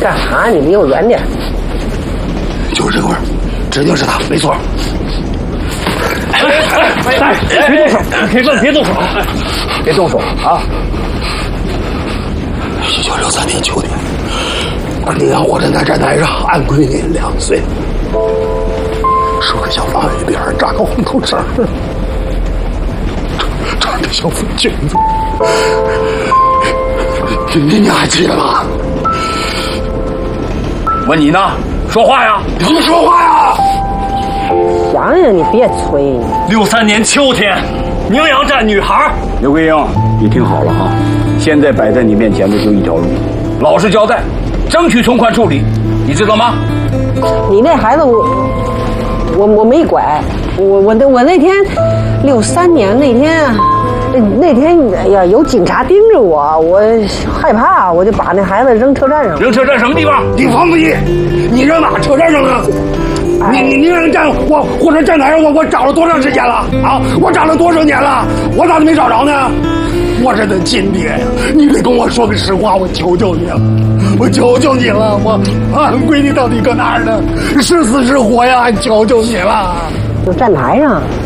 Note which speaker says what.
Speaker 1: 干啥？你离我远点。
Speaker 2: 就是这个味儿，指定是他，没错。
Speaker 3: 别动手，别动手，别动手啊
Speaker 2: ！1963年秋天，关定阳火车站站台上，俺闺女2岁，树根小房一边扎个红头绳，穿着小粉裙子。你还记得吗？
Speaker 3: 问你呢？说话呀！
Speaker 2: 你说话呀！
Speaker 1: 想想你别催。
Speaker 3: 63年秋天，宁阳站女孩。
Speaker 4: 刘桂英，你听好了啊！现在摆在你面前的就一条路，老实交代，争取从宽处理，你知道吗？
Speaker 1: 你那孩子我没拐，我那天63年那天哎呀，有警察盯着我害怕，我就把那孩子扔车站上。
Speaker 3: 扔车站什么地方？
Speaker 2: 你放屁！你扔哪车站上了？你让站我火车站台上我找了多长时间了啊？我找了多少年了？我咋都没找着呢？我是他亲爹呀！你得跟我说个实话，我求求你了，我求求你了！俺闺女到底搁哪儿呢？是死是活呀？求求你了！
Speaker 1: 就站台上。